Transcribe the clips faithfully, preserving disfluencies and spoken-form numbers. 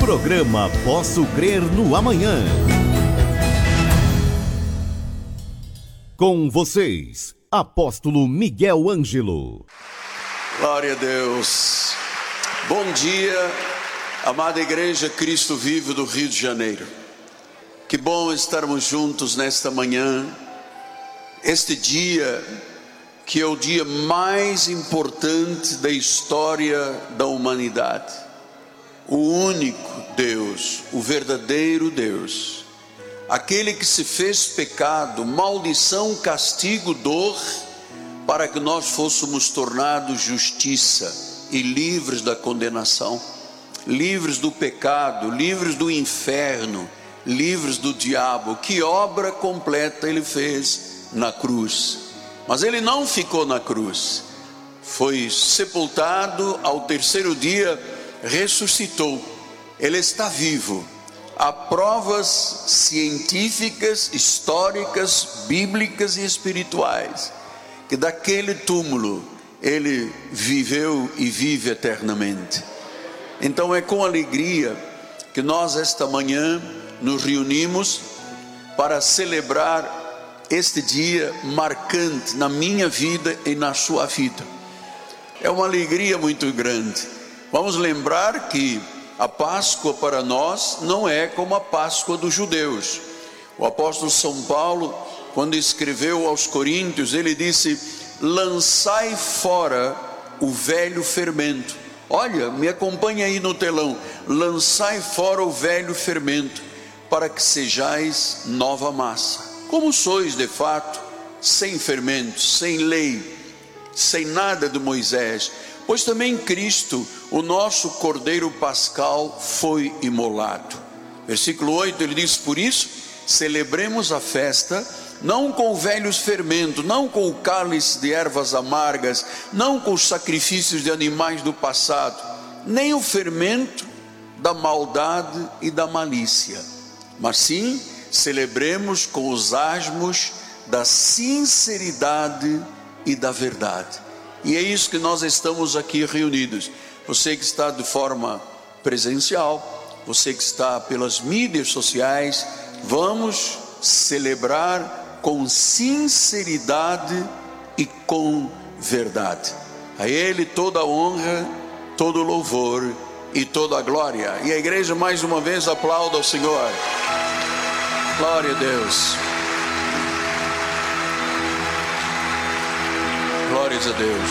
Programa Posso Crer no Amanhã. Com vocês, Apóstolo Miguel Ângelo. Glória a Deus. Bom dia, amada Igreja Cristo Vivo do Rio de Janeiro. Que bom estarmos juntos nesta manhã, este dia que é o dia mais importante da história da humanidade. O único Deus, o verdadeiro Deus, aquele que se fez pecado, maldição, castigo, dor, para que nós fôssemos tornados justiça e livres da condenação, livres do pecado, livres do inferno, livres do diabo. Que obra completa ele fez na cruz. Mas ele não ficou na cruz, foi sepultado, ao terceiro dia ressuscitou. Ele está vivo. Há provas científicas, históricas, bíblicas e espirituais que daquele túmulo ele viveu e vive eternamente. Então é com alegria que nós esta manhã nos reunimos para celebrar este dia marcante na minha vida e na sua vida. É uma alegria muito grande. Vamos lembrar que a Páscoa para nós não é como a Páscoa dos judeus. O apóstolo São Paulo, quando escreveu aos Coríntios, ele disse: lançai fora o velho fermento. Olha, me acompanha aí no telão. Lançai fora o velho fermento, para que sejais nova massa. Como sois de fato, sem fermento, sem lei, sem nada de Moisés, pois também Cristo, o nosso Cordeiro Pascal, foi imolado. Versículo oito, ele diz: por isso, celebremos a festa, não com velhos fermentos, não com o cálice de ervas amargas, não com os sacrifícios de animais do passado, nem o fermento da maldade e da malícia, mas sim, celebremos com os asmos da sinceridade e da verdade. E é isso que nós estamos aqui reunidos. Você que está de forma presencial, você que está pelas mídias sociais, vamos celebrar com sinceridade e com verdade. A Ele toda a honra, todo o louvor e toda a glória. E a igreja mais uma vez aplauda ao Senhor. Glória a Deus. Glórias a Deus.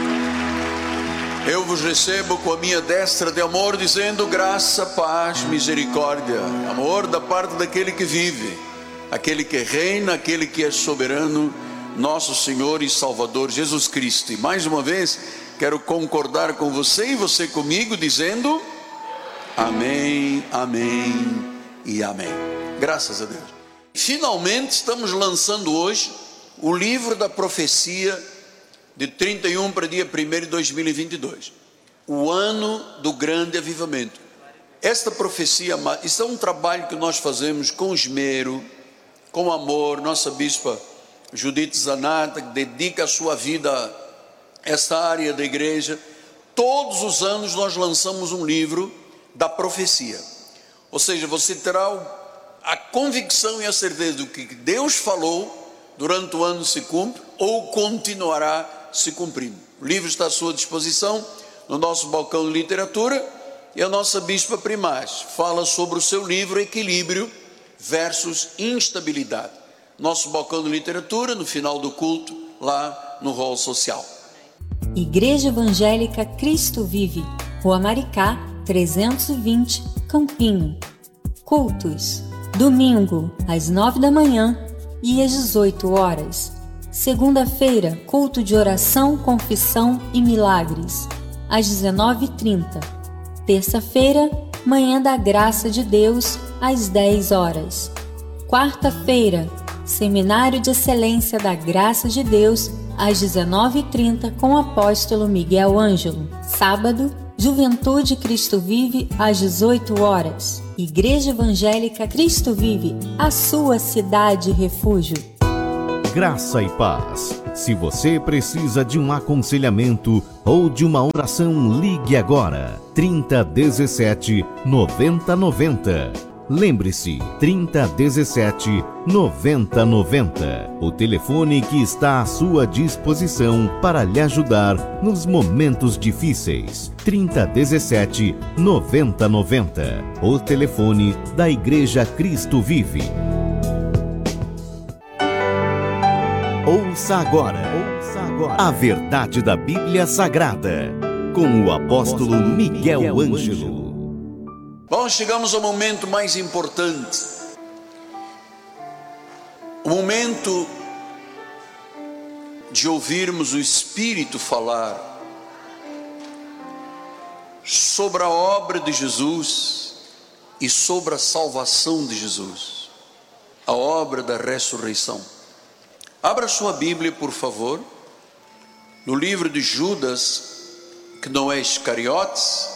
Eu vos recebo com a minha destra de amor, dizendo: graça, paz, misericórdia, amor da parte daquele que vive, aquele que reina, aquele que é soberano, nosso Senhor e Salvador Jesus Cristo. E mais uma vez quero concordar com você e você comigo, dizendo amém, amém e amém. Graças a Deus. Finalmente estamos lançando hoje o livro da profecia de trinta e um para dia primeiro de dois mil e vinte e dois, o ano do grande avivamento. Esta profecia, isso é um trabalho que nós fazemos com esmero, com amor. Nossa bispa Judite Zanata, que dedica a sua vida a esta área da igreja. Todos os anos nós lançamos um livro da profecia, ou seja, você terá a convicção e a certeza do que Deus falou durante o ano se cumpre ou continuará se cumprindo. O livro está à sua disposição no nosso balcão de literatura, e a nossa bispa Primaz fala sobre o seu livro Equilíbrio versus Instabilidade. Nosso balcão de literatura no final do culto, lá no hall social. Igreja Evangélica Cristo Vive, Rua Maricá, trezentos e vinte, Campinho. Cultos: domingo às nove da manhã e às dezoito horas. Segunda-feira, culto de oração, confissão e milagres, às dezenove e trinta. Terça-feira, manhã da graça de Deus, às dez horas. Quarta-feira, seminário de excelência da graça de Deus, às dezenove e trinta, com o apóstolo Miguel Ângelo. Sábado, Juventude Cristo Vive, às dezoito horas. Igreja Evangélica Cristo Vive, a sua cidade refúgio. Graça e paz. Se você precisa de um aconselhamento ou de uma oração, ligue agora. trinta dezessete, noventa noventa. Lembre-se, trinta dezessete, noventa noventa. O telefone que está à sua disposição para lhe ajudar nos momentos difíceis. trinta dezessete, noventa noventa. O telefone da Igreja Cristo Vive. Ouça agora, ouça agora a verdade da Bíblia Sagrada, com o apóstolo Miguel Ângelo. Bom, chegamos ao momento mais importante, o momento de ouvirmos o Espírito falar sobre a obra de Jesus e sobre a salvação de Jesus, a obra da ressurreição. Abra sua Bíblia, por favor, no livro de Judas, que não é Iscariotes,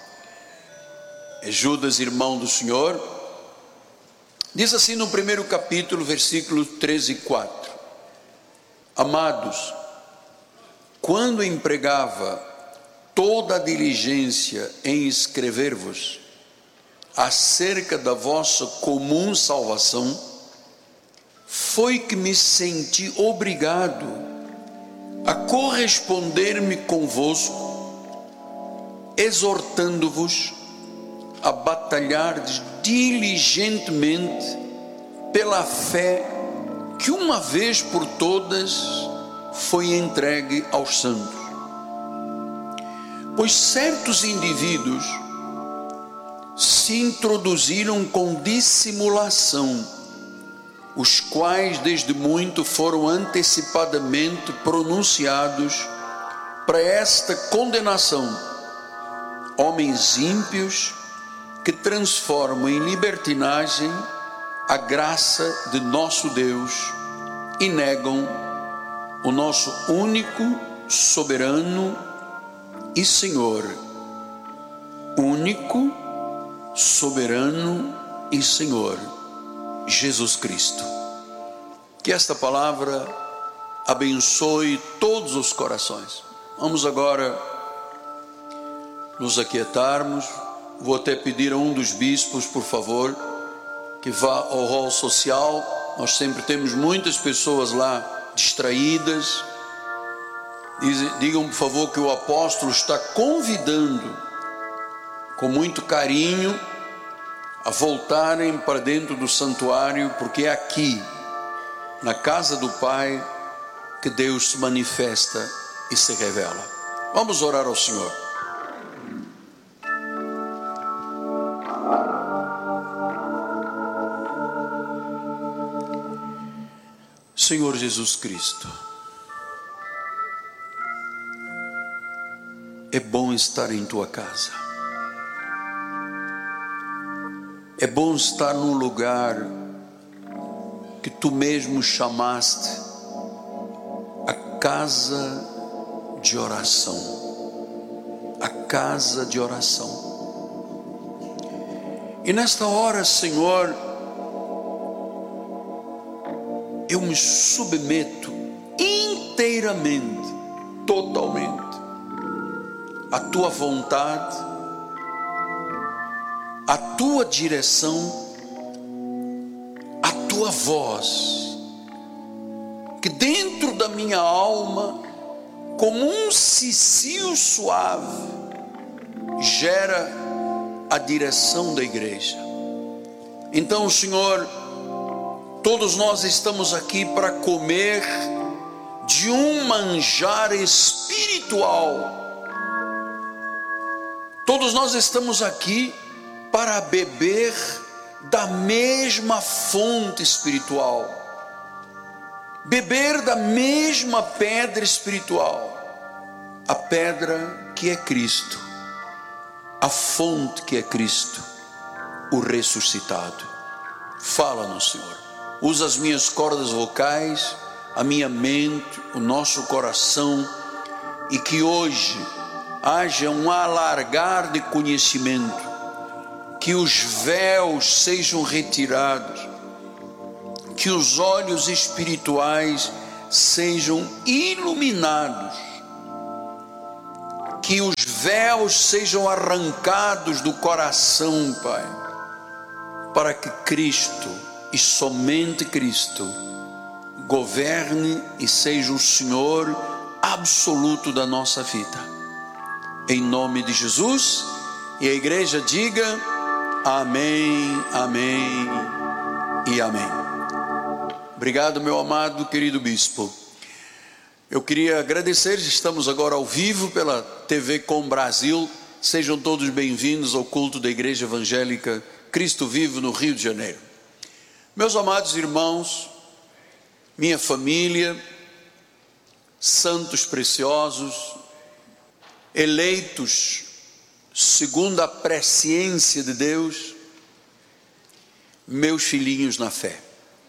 é Judas, irmão do Senhor. Diz assim no primeiro capítulo, versículos treze e quatro: Amados, quando empregava toda a diligência em escrever-vos acerca da vossa comum salvação, foi que me senti obrigado a corresponder-me convosco, exortando-vos a batalhar diligentemente pela fé que uma vez por todas foi entregue aos santos. Pois certos indivíduos se introduziram com dissimulação, os quais desde muito foram antecipadamente pronunciados para esta condenação, homens ímpios que transformam em libertinagem a graça de nosso Deus e negam o nosso único, soberano e Senhor, único, soberano e Senhor, Jesus Cristo. Que esta palavra abençoe todos os corações. Vamos agora nos aquietarmos. Vou até pedir a um dos bispos, por favor, que vá ao hall social. Nós sempre temos muitas pessoas lá distraídas. Digam, por favor, que o apóstolo está convidando com muito carinho a voltarem para dentro do santuário, porque é aqui, na casa do Pai, que Deus se manifesta e se revela. Vamos orar ao Senhor. Senhor Jesus Cristo, é bom estar em tua casa. É bom estar num lugar que tu mesmo chamaste a casa de oração. A casa de oração. E nesta hora, Senhor, eu me submeto inteiramente, totalmente, à tua vontade, à tua direção, à tua voz, que dentro da minha alma, como um cicio suave, gera a direção da igreja. Então, Senhor, todos nós estamos aqui para comer de um manjar espiritual. Todos nós estamos aqui para beber da mesma fonte espiritual, beber da mesma pedra espiritual, a pedra que é Cristo, a fonte que é Cristo, o ressuscitado. Fala-nos, Senhor. Usa as minhas cordas vocais, a minha mente, o nosso coração, e que hoje haja um alargar de conhecimento, que os véus sejam retirados, que os olhos espirituais sejam iluminados, que os véus sejam arrancados do coração, Pai, para que Cristo, e somente Cristo, governe e seja o Senhor absoluto da nossa vida. Em nome de Jesus, e a igreja diga amém, amém e amém. Obrigado, meu amado, querido bispo. Eu queria agradecer, estamos agora ao vivo pela T V Com Brasil. Sejam todos bem-vindos ao culto da Igreja Evangélica Cristo Vivo no Rio de Janeiro. Meus amados irmãos, minha família, santos preciosos, eleitos segundo a presciência de Deus, meus filhinhos na fé.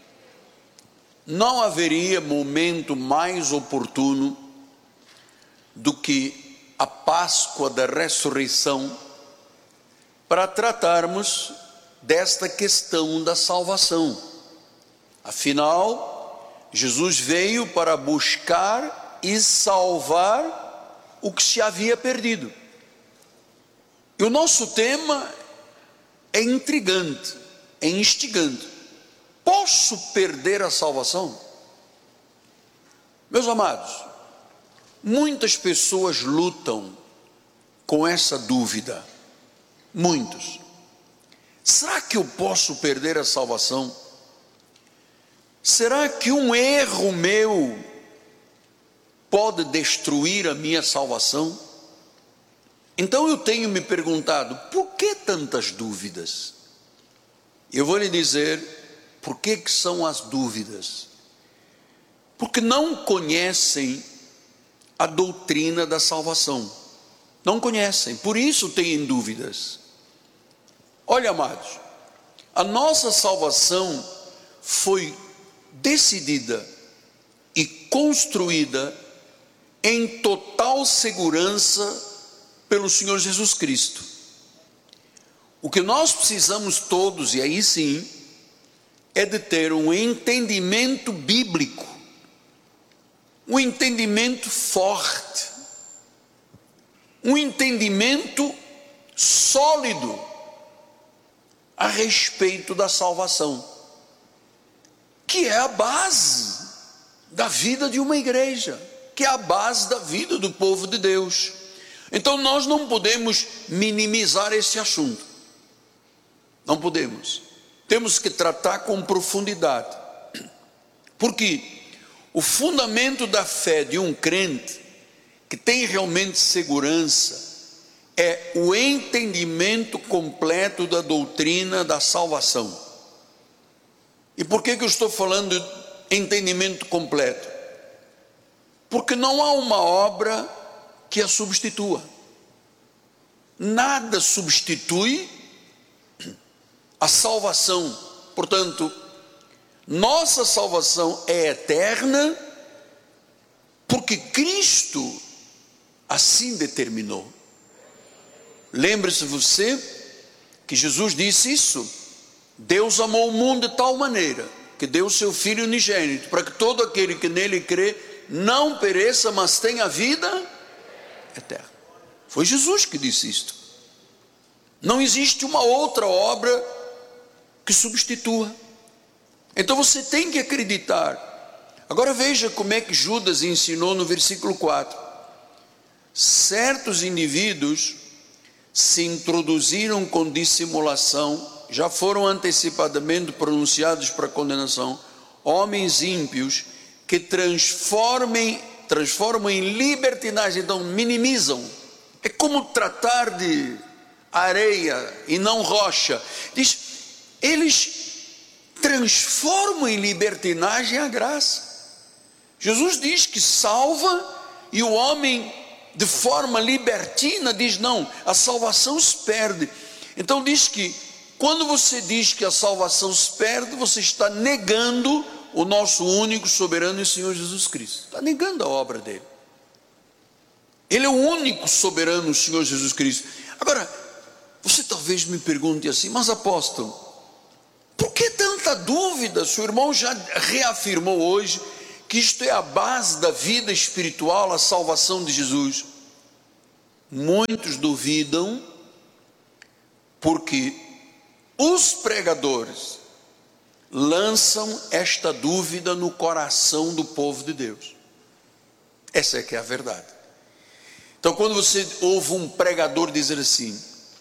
Não haveria momento mais oportuno do que a Páscoa da ressurreição para tratarmos desta questão da salvação. Afinal, Jesus veio para buscar e salvar o que se havia perdido. E o nosso tema é intrigante, é instigante. Posso perder a salvação? Meus amados, muitas pessoas lutam com essa dúvida. Muitos. Será que eu posso perder a salvação? Será que um erro meu pode destruir a minha salvação? Então eu tenho me perguntado, por que tantas dúvidas? Eu vou lhe dizer, por que que são as dúvidas? Porque não conhecem a doutrina da salvação. Não conhecem, por isso têm dúvidas. Olha, amados, a nossa salvação foi decidida e construída em total segurança pelo Senhor Jesus Cristo. O que nós precisamos todos, e aí sim, é de ter um entendimento bíblico, um entendimento forte, um entendimento sólido a respeito da salvação, que é a base da vida de uma igreja, que é a base da vida do povo de Deus. Então nós não podemos minimizar esse assunto, não podemos, temos que tratar com profundidade, porque o fundamento da fé de um crente que tem realmente segurança é o entendimento completo da doutrina da salvação. E por que que eu estou falando de entendimento completo? Porque não há uma obra que a substitua. Nada substitui a salvação. Portanto, nossa salvação é eterna porque Cristo assim determinou. Lembre-se você que Jesus disse isso: Deus amou o mundo de tal maneira que deu o seu Filho unigênito, para que todo aquele que nele crê não pereça, mas tenha vida eterna. Foi Jesus que disse isto. Não existe uma outra obra que substitua. Então você tem que acreditar. Agora veja como é que Judas ensinou no versículo quatro. Certos indivíduos se introduziram com dissimulação, já foram antecipadamente pronunciados para condenação, homens ímpios que transformem, transformam em libertinagem, então minimizam. É como tratar de areia e não rocha. Diz, eles transformam em libertinagem a graça. Jesus diz que salva, e o homem de forma libertina diz não, a salvação se perde. Então diz que quando você diz que a salvação se perde, você está negando o nosso único, soberano e Senhor Jesus Cristo. Está negando a obra dele. Ele é o único soberano, o Senhor Jesus Cristo. Agora, você talvez me pergunte assim, mas apóstolo, por que tanta tanta dúvida, seu irmão já reafirmou hoje que isto é a base da vida espiritual, a salvação de Jesus. Muitos duvidam porque os pregadores lançam esta dúvida no coração do povo de Deus. Essa é que é a verdade. Então, quando você ouve um pregador dizer assim: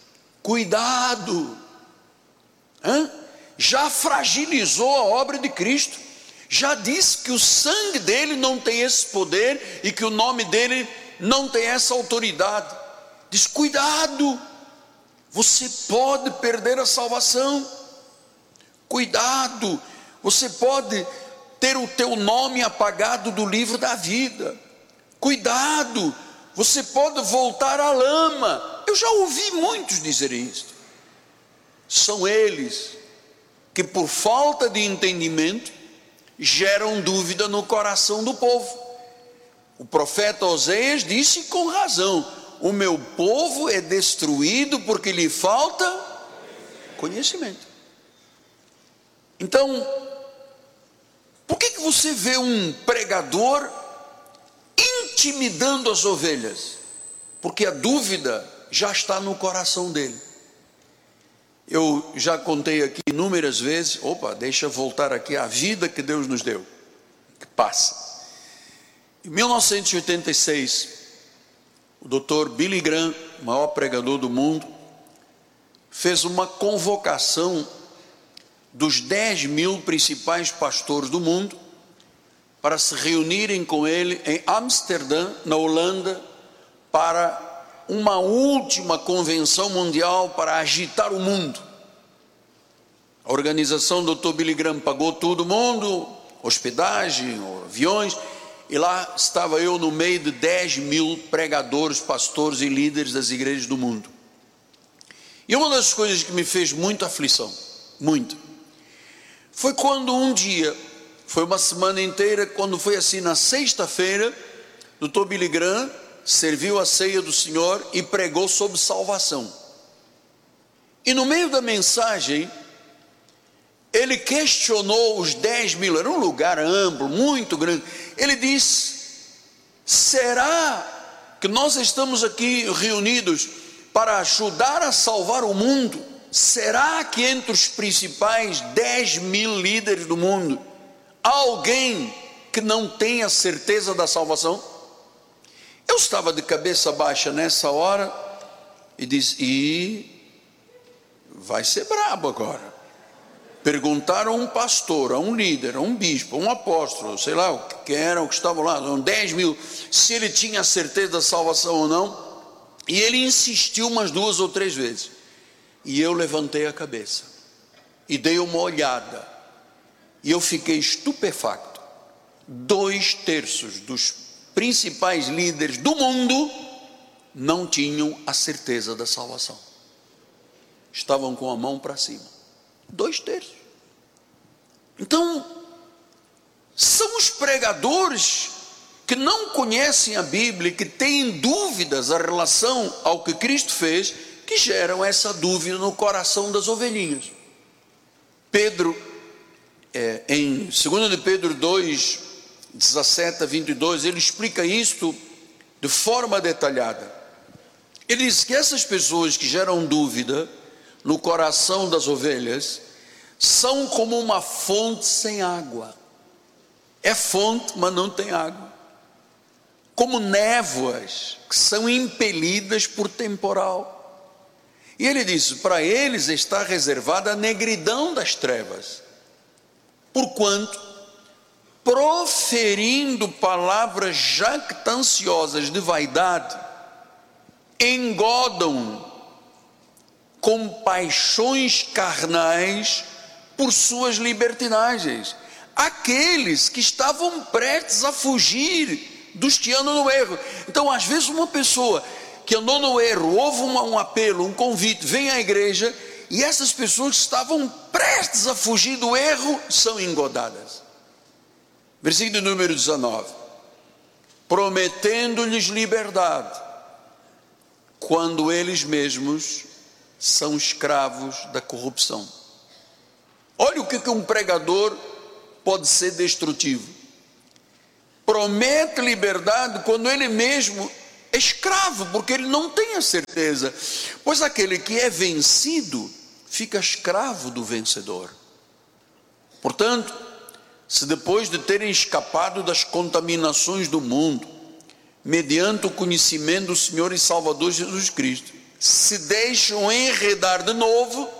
cuidado, hein? Já fragilizou a obra de Cristo, já disse que o sangue dele não tem esse poder e que o nome dele não tem essa autoridade. Diz: cuidado, você pode perder a salvação. Cuidado, você pode ter o teu nome apagado do livro da vida. Cuidado, você pode voltar à lama. Eu já ouvi muitos dizerem isso. São eles que, por falta de entendimento, geram dúvida no coração do povo. O profeta Oséias disse com razão: o meu povo é destruído porque lhe falta conhecimento. Então, por que que você vê um pregador intimidando as ovelhas? Porque a dúvida já está no coração dele. Eu já contei aqui inúmeras vezes, opa, deixa eu voltar aqui à vida que Deus nos deu, que passa. Em mil novecentos e oitenta e seis, o doutor Billy Graham, o maior pregador do mundo, fez uma convocação dos dez mil principais pastores do mundo para se reunirem com ele em Amsterdã, na Holanda, para uma última convenção mundial para agitar o mundo. A organização do doutor Billy Graham pagou todo mundo, hospedagem, aviões, e lá estava eu no meio de dez mil pregadores, pastores e líderes das igrejas do mundo. E uma das coisas que me fez muita aflição, muito, foi quando um dia, foi uma semana inteira, quando foi assim na sexta-feira, o doutor Billy Graham serviu a ceia do Senhor e pregou sobre salvação. E no meio da mensagem, ele questionou os dez mil, era um lugar amplo, muito grande. Ele disse: será que nós estamos aqui reunidos para ajudar a salvar o mundo? Será que entre os principais dez mil líderes do mundo, há alguém que não tenha certeza da salvação? Eu estava de cabeça baixa nessa hora e disse: e vai ser brabo agora. Perguntaram a um pastor, a um líder, a um bispo, a um apóstolo, sei lá o que eram, que estavam lá, eram dez mil, se ele tinha certeza da salvação ou não. E ele insistiu umas duas ou três vezes. E eu levantei a cabeça e dei uma olhada, e eu fiquei estupefacto. Dois terços dos principais líderes do mundo não tinham a certeza da salvação, estavam com a mão para cima. Dois terços. Então, são os pregadores que não conhecem a Bíblia, que têm dúvidas em relação ao que Cristo fez, que geram essa dúvida no coração das ovelhinhas. Pedro, é, em dois de Pedro dois, dezessete a vinte e dois, ele explica isto de forma detalhada. Ele diz que essas pessoas que geram dúvida no coração das ovelhas são como uma fonte sem água. É fonte, mas não tem água. Como névoas que são impelidas por temporal. E ele diz: para eles está reservada a negridão das trevas, porquanto, proferindo palavras jactanciosas de vaidade, engodam com paixões carnais por suas libertinagens aqueles que estavam prestes a fugir dos que andam no erro. Então, às vezes, uma pessoa que andou no erro, houve um, um apelo, um convite, vem à igreja, e essas pessoas que estavam prestes a fugir do erro são engodadas. Versículo número dezenove: prometendo-lhes liberdade, quando eles mesmos são escravos da corrupção. Olha o que, que um pregador pode ser destrutivo. Promete liberdade quando ele mesmo é escravo, porque ele não tem a certeza. Pois aquele que é vencido fica escravo do vencedor. Portanto, se depois de terem escapado das contaminações do mundo, mediante o conhecimento do Senhor e Salvador Jesus Cristo, se deixam enredar de novo,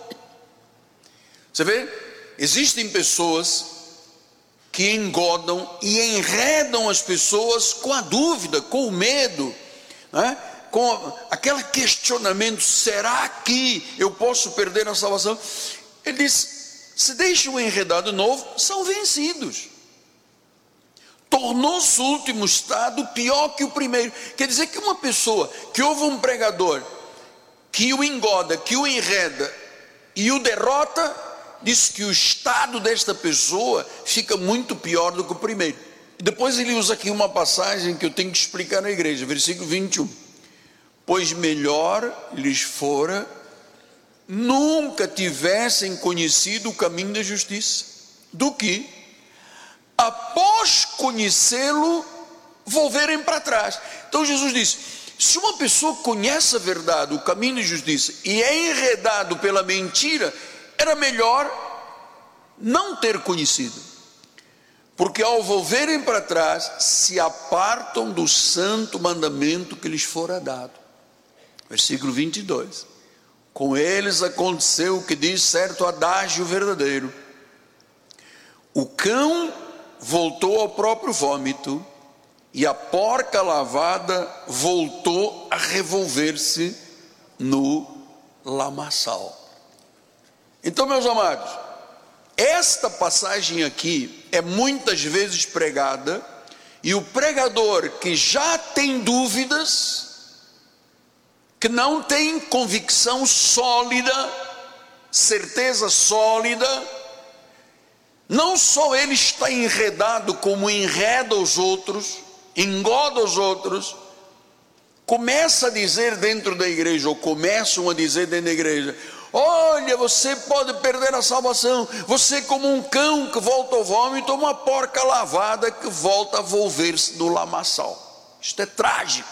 você vê, existem pessoas que engodam e enredam as pessoas com a dúvida, com o medo, né? Com aquele questionamento: será que eu posso perder a salvação? Ele diz: se deixam enredar de novo, são vencidos. Tornou-se o último estado pior que o primeiro. Quer dizer que uma pessoa que ouve um pregador que o engoda, que o enreda e o derrota, diz que o estado desta pessoa fica muito pior do que o primeiro. Depois ele usa aqui uma passagem que eu tenho que explicar na igreja, versículo vinte e um. Pois melhor lhes fora nunca tivessem conhecido o caminho da justiça, do que, após conhecê-lo, volverem para trás. Então Jesus disse: se uma pessoa conhece a verdade, o caminho da justiça, e é enredado pela mentira, era melhor não ter conhecido, porque ao volverem para trás, se apartam do santo mandamento que lhes fora dado. Versículo vinte e dois. Com eles aconteceu o que diz certo adágio verdadeiro: o cão voltou ao próprio vômito, e a porca lavada voltou a revolver-se no lamaçal. Então, meus amados, esta passagem aqui é muitas vezes pregada, e o pregador que já tem dúvidas, que não tem convicção sólida, certeza sólida, não só ele está enredado, como enreda os outros, engoda os outros, começa a dizer dentro da igreja, ou começam a dizer dentro da igreja: olha, você pode perder a salvação, você é como um cão que volta ao vômito, ou uma porca lavada que volta a volver-se no lamaçal. Isto é trágico.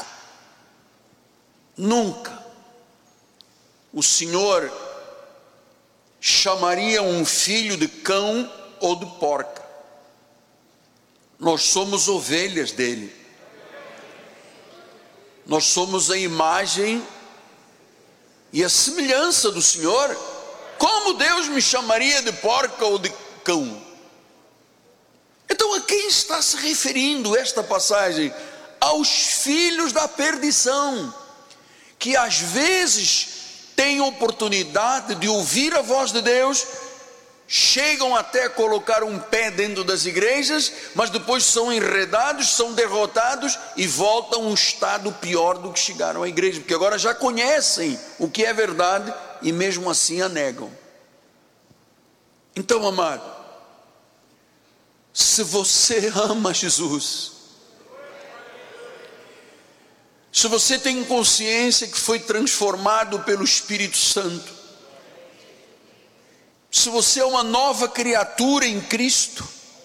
Nunca o Senhor chamaria um filho de cão ou de porca. Nós somos ovelhas dele. Nós somos a imagem e a semelhança do Senhor. Como Deus me chamaria de porca ou de cão? Então, a quem está se referindo esta passagem? Aos filhos da perdição, que às vezes têm oportunidade de ouvir a voz de Deus, chegam até a colocar um pé dentro das igrejas, mas depois são enredados, são derrotados e voltam a um estado pior do que chegaram à igreja, porque agora já conhecem o que é verdade e mesmo assim a negam. Então, amado, se você ama Jesus, se você tem consciência que foi transformado pelo Espírito Santo, se você é uma nova criatura em Cristo,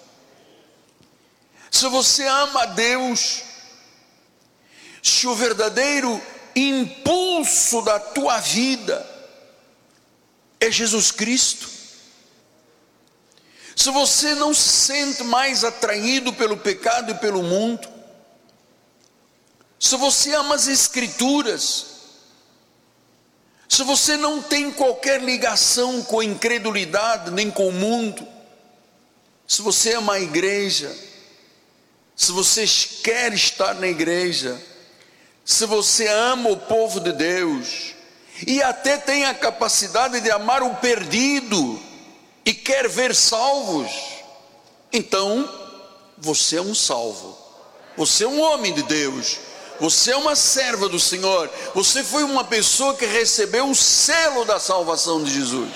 se você ama a Deus, se o verdadeiro impulso da tua vida é Jesus Cristo, se você não se sente mais atraído pelo pecado e pelo mundo, se você ama as Escrituras, se você não tem qualquer ligação com a incredulidade nem com o mundo, se você ama a igreja, se você quer estar na igreja, se você ama o povo de Deus e até tem a capacidade de amar o perdido e quer ver salvos, então você é um salvo, você é um homem de Deus, você é uma serva do Senhor, você foi uma pessoa que recebeu o selo da salvação de Jesus.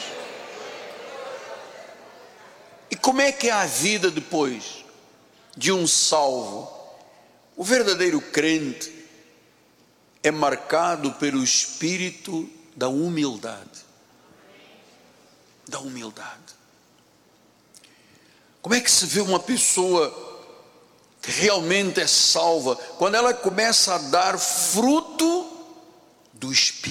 E como é que é a vida depois de um salvo? O verdadeiro crente é marcado pelo espírito da humildade. Da humildade. Como é que se vê uma pessoa que realmente é salva? Quando ela começa a dar fruto do Espírito.